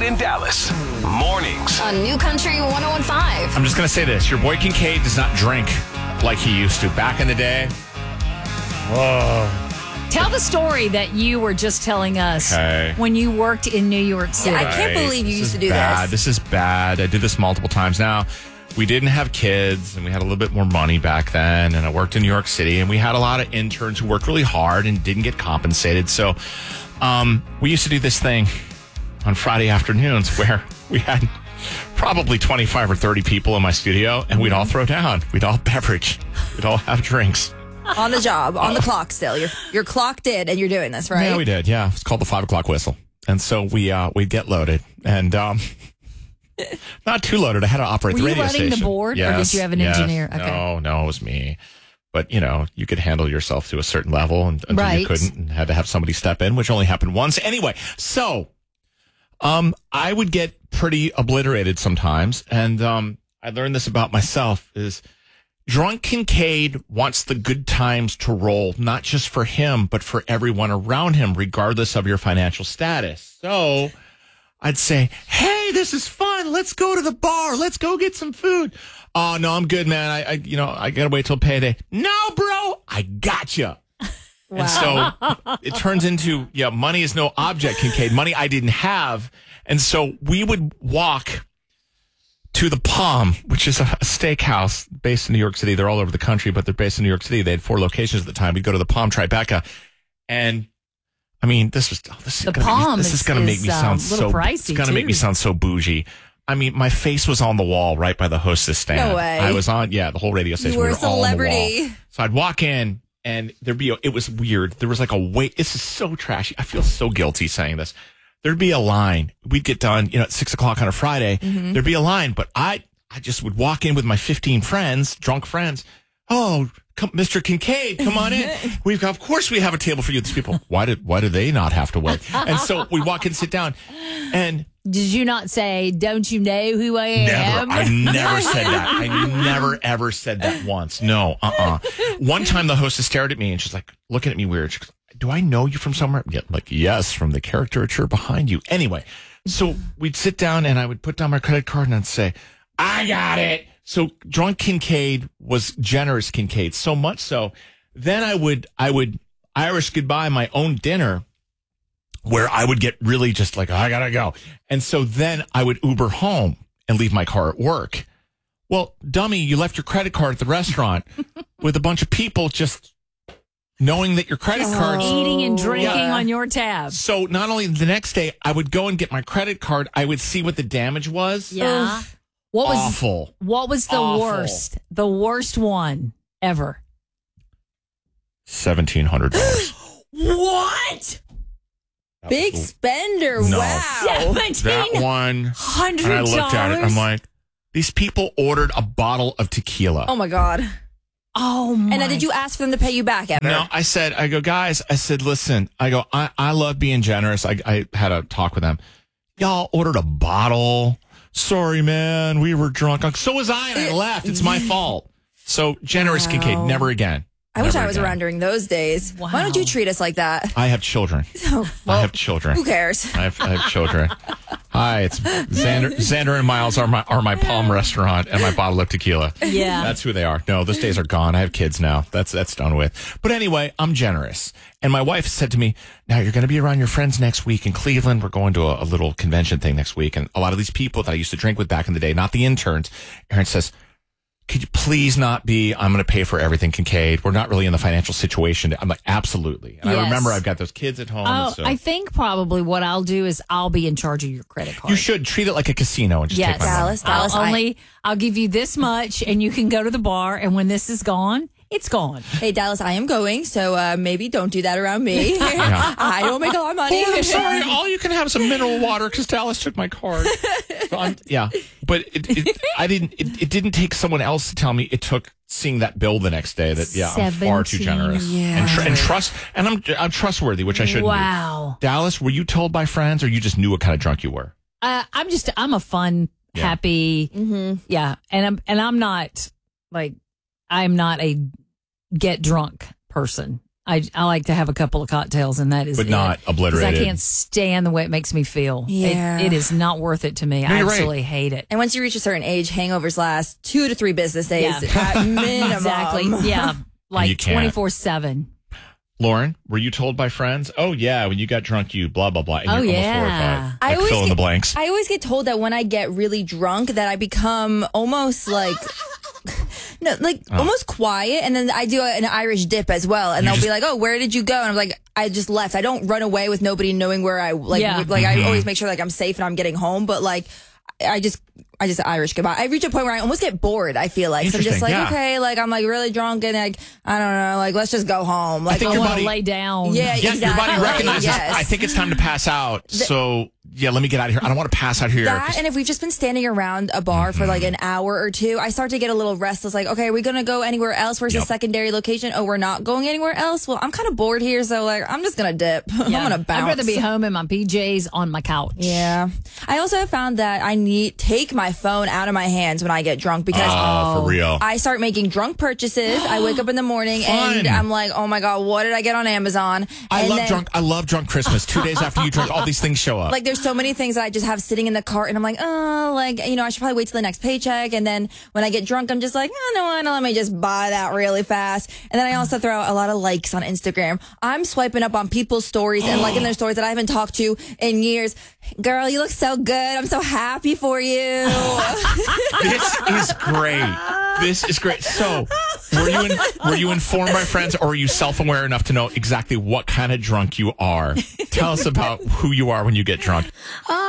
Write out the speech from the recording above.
in Dallas. Mornings. On New Country 101.5. I'm just going to say this. Your boy Kincaid does not drink like he used to back in the day. Whoa. Tell the story that you were just telling us when you worked in New York City. I can't believe you used to do bad. this. This is bad. I did this multiple times now. We didn't have kids, and we had a little bit more money back then, and I worked in New York City, and we had a lot of interns who worked really hard and didn't get compensated. So we used to do this thing on Friday afternoons where we had probably 25 or 30 people in my studio, and we'd all throw down. We'd all beverage. We'd all have drinks. On the job, on the clock still. You're clocked in and you're doing this, right? Yeah, we did. Yeah. It's called the 5 o'clock whistle. And so we'd get loaded. And not too loaded. I had to operate the radio station. Were you running the board, or did you have an engineer? Okay. No, it was me. But, you could handle yourself to a certain level until you couldn't, and had to have somebody step in, which only happened once. Anyway, so I would get pretty obliterated sometimes. And I learned this about myself is drunk Kincaid wants the good times to roll, not just for him, but for everyone around him, regardless of your financial status. So I'd say, hey, this is fun. Let's go to the bar. Let's go get some food. Oh, no, I'm good, man. I got to wait till payday. No, bro, I gotcha. Wow. And so it turns into, money is no object, Kincaid. Money I didn't have. And so we would walk to the Palm, which is a steakhouse based in New York City. They're all over the country, but they're based in New York City. They had 4 locations at the time. We'd go to the Palm Tribeca. And I mean, this is going to make me sound so pricey. It's going to make me sound so bougie. I mean, my face was on the wall right by the hostess stand. No way. I was on, the whole radio station. You were we a celebrity. All on the wall. So I'd walk in and it was weird. There was like a wait. This is so trashy. I feel so guilty saying this. There'd be a line. We'd get done, at 6 o'clock on a Friday. Mm-hmm. There'd be a line, but I just would walk in with my 15 friends, drunk friends. Oh, Mr. Kincaid, come on in. Of course we have a table for you. These people, why do they not have to wait? And so we walk in, sit down, and did you not say, don't you know who I am? Never. I never said that. I never, ever said that once. No, One time the hostess stared at me and she's like looking at me weird. She goes, do I know you from somewhere? Yeah, I'm like, yes, from the caricature behind you. Anyway, so we'd sit down and I would put down my credit card and I'd say, I got it. So drunk Kincaid was generous Kincaid, so much so. Then I would Irish goodbye my own dinner where I would get really just like, I gotta go. And so then I would Uber home and leave my car at work. Well, dummy, you left your credit card at the restaurant with a bunch of people just knowing that your credit card's eating and drinking on your tab. So not only the next day, I would go and get my credit card. I would see what the damage was. Yeah. Awful. What was the worst? The worst one ever? $1,700. What? Big spender. No. Wow. That one. $100. And I looked at it. I'm like, these people ordered a bottle of tequila. Oh, my God. Oh, my. And then did you ask for them to pay you back ever? No, I go, guys, listen, I love being generous. I had a talk with them. Y'all ordered a bottle. Sorry, man. We were drunk. So was I, and I left. It's my fault. So generous, wow. Kincaid, never again. I wish I was around during those days. Wow. Why don't you treat us like that? I have children. I have children. Who cares? I have children. Hi, it's Xander and Miles are my Palm restaurant and my bottle of tequila. Yeah. That's who they are. No, those days are gone. I have kids now. That's done with. But anyway, I'm generous. And my wife said to me, now you're going to be around your friends next week in Cleveland. We're going to a little convention thing next week. And a lot of these people that I used to drink with back in the day, not the interns, Erin says, could you please not be, I'm going to pay for everything, Kincaid. We're not really in the financial situation. I'm like, absolutely. And I remember I've got those kids at home. Oh, so. I think probably what I'll do is I'll be in charge of your credit card. You should treat it like a casino and just take my Dallas, money. I'll give you this much and you can go to the bar, and when this is gone, it's gone. Hey, Dallas, I am going, so maybe don't do that around me. I don't make a lot of money. Oh, I'm sorry. All you can have is a mineral water because Dallas took my card. So but it didn't take someone else to tell me. It took seeing that bill the next day that I'm far too generous and trust, and I'm trustworthy, which I shouldn't. Wow, be. Dallas, were you told by friends, or you just knew what kind of drunk you were? I'm a fun, happy, and I'm not like I'm not a get drunk person. I like to have a couple of cocktails, and that is but not obliterated. Because I can't stand the way it makes me feel. Yeah. It is not worth it to me. I absolutely hate it. And once you reach a certain age, hangovers last 2 to 3 business days at minimum. Exactly. Yeah. Like 24/7. Lauren, were you told by friends, oh, yeah, when you got drunk, you blah, blah, blah, and you're almost 4 or 5? Like fill in the blanks. I always get told that when I get really drunk that I become almost like... almost quiet, and then I do an Irish dip as well, and they'll be like, "Oh, where did you go?" And I'm like, "I just left." I don't run away with nobody knowing where I I always make sure like I'm safe and I'm getting home, but like I just Irish goodbye. I reach a point where I almost get bored. I feel like so I'm just like okay, like I'm like really drunk and like I don't know, like let's just go home. Like I want to lay down. Yeah, exactly. Your body recognizes. I think it's time to pass out. So. Yeah, let me get out of here. I don't want to pass out here. That, and if we've just been standing around a bar for like an hour or two, I start to get a little restless. Like, okay, are we going to go anywhere else? Where's the secondary location? Oh, we're not going anywhere else? Well, I'm kind of bored here, so like, I'm just going to dip. I'm going to bounce. I'd rather be home in my PJs on my couch. Yeah. I also have found that I take my phone out of my hands when I get drunk because for real. I start making drunk purchases. I wake up in the morning and I'm like, oh my God, what did I get on Amazon? I love drunk Christmas. 2 days after you drink, all these things show up. Like there's so many things that I just have sitting in the cart and I'm like, oh, like, you know, I should probably wait till the next paycheck. And then when I get drunk, I'm just like, oh, no, let me just buy that really fast. And then I also throw out a lot of likes on Instagram. I'm swiping up on people's stories and liking their stories that I haven't talked to in years. Girl, you look so good. I'm so happy for you. This is great. This is great. So, were you informed by friends, or were you self-aware enough to know exactly what kind of drunk you are? Tell us about who you are when you get drunk.